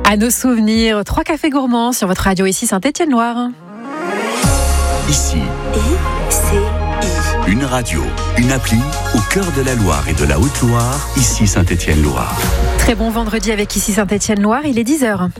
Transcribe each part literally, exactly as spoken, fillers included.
À nos souvenirs, trois cafés gourmands sur votre radio ici Saint-Étienne-Loire. Ici, I C I. Une radio, une appli au cœur de la Loire et de la Haute-Loire, ici Saint-Étienne-Loire. Très bon vendredi avec ici Saint-Étienne-Loire, il est dix heures.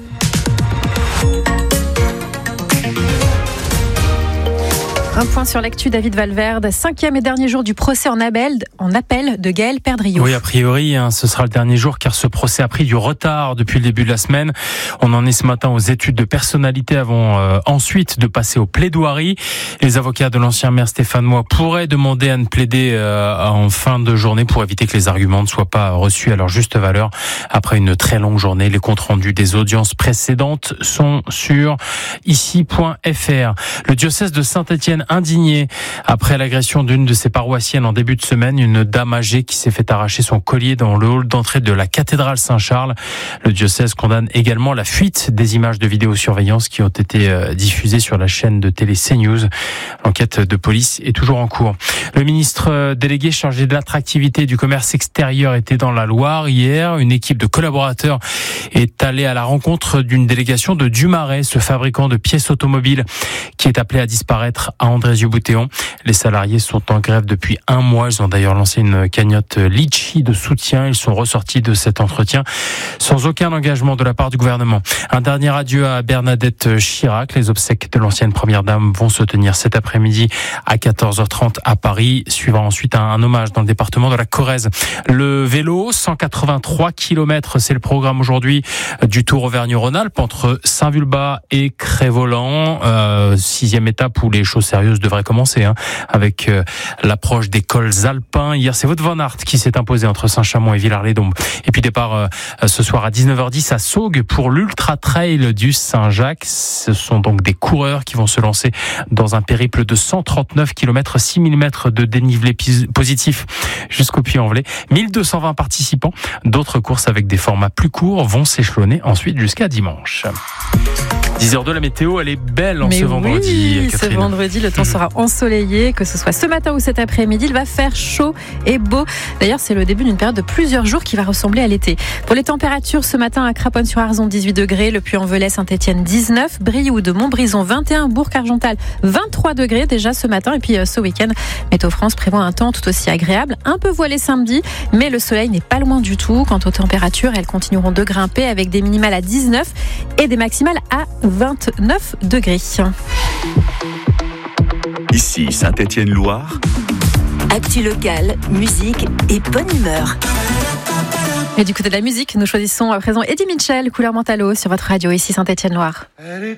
Un point sur l'actu, David Valverde, cinquième et dernier jour du procès en appel, en appel de Gaël Perdriau. Oui, a priori, hein, ce sera le dernier jour car ce procès a pris du retard depuis le début de la semaine. On en est ce matin aux études de personnalité avant euh, ensuite de passer aux plaidoiries. Les avocats de l'ancien maire Stéphane Moy pourraient demander à ne plaider euh, en fin de journée pour éviter que les arguments ne soient pas reçus à leur juste valeur. Après une très longue journée, les comptes rendus des audiences précédentes sont sur ici point f r. Le diocèse de Saint-Étienne indigné après l'agression d'une de ses paroissiennes en début de semaine, une dame âgée qui s'est fait arracher son collier dans le hall d'entrée de la cathédrale Saint-Charles. Le diocèse condamne également la fuite des images de vidéosurveillance qui ont été diffusées sur la chaîne de télé CNews. L'enquête de police est toujours en cours. Le ministre délégué chargé de l'attractivité du commerce extérieur était dans la Loire hier. Une équipe de collaborateurs est allée à la rencontre d'une délégation de Dumaret, ce fabricant de pièces automobiles qui est appelé à disparaître à Andrézieux-Boutéon. Les salariés sont en grève depuis un mois. Ils ont d'ailleurs lancé une cagnotte Litchi de soutien. Ils sont ressortis de cet entretien sans aucun engagement de la part du gouvernement. Un dernier adieu à Bernadette Chirac. Les obsèques de l'ancienne première dame vont se tenir cet après-midi à quatorze heures trente à Paris. Suivra ensuite un, un hommage dans le département de la Corrèze. Le vélo, cent quatre-vingt-trois kilomètres, c'est le programme aujourd'hui du Tour Auvergne-Rhône-Alpes entre Saint-Vulbas et Crest-Voland. Euh, sixième étape où les choses sérieuses devraient commencer, hein, avec euh, l'approche des cols alpins. Hier, c'est Wout van Aert qui s'est imposé entre Saint-Chamond et Villars-les-Dombes. Et puis départ euh, ce soir à dix-neuf heures dix à Saugues pour l'Ultra Trail du Saint-Jacques. Ce sont donc des coureurs qui vont se lancer dans un périple de cent trente-neuf kilomètres, six mille mètres de dénivelé positif jusqu'au Puy-en-Velay. mille deux cent vingt participants. D'autres courses avec des formats plus courts vont s'échelonner ensuite jusqu'à dimanche. dix heures deux, la météo, elle est belle en Mais ce vendredi. Oui, Catherine. ce vendredi, le temps sera ensoleillé, que ce soit ce matin ou cet après-midi, il va faire chaud et beau. D'ailleurs, c'est le début d'une période de plusieurs jours qui va ressembler à l'été. Pour les températures, ce matin à Craponne-sur-Arzon, dix-huit degrés, le Puy-en-Velay, Saint-Étienne, dix-neuf, Brioude, Montbrison, vingt et un, Bourg-Argental, vingt-trois degrés déjà ce matin. Et puis euh, ce week-end, Météo France prévoit un temps tout aussi agréable, un peu voilé samedi, mais le soleil n'est pas loin du tout. Quant aux températures, elles continueront de grimper avec des minimales à dix-neuf et des maximales à vingt-neuf degrés. Ici Saint-Étienne-Loire. Actu locale, musique et bonne humeur. Et du côté de la musique, nous choisissons à présent Eddie Mitchell, Couleur Mentalo sur votre radio ici Saint-Étienne-Loire.